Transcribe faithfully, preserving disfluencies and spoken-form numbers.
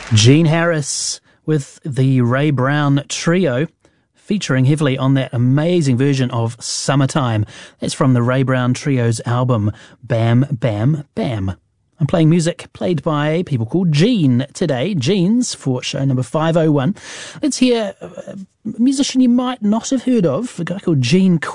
Gene Harris with the Ray Brown Trio, featuring heavily on that amazing version of Summertime. That's from the Ray Brown Trio's album Bam Bam Bam. I'm playing music played by people called Gene today. Gene's for show number five oh one. Let's hear a musician you might not have heard of, a guy called Gene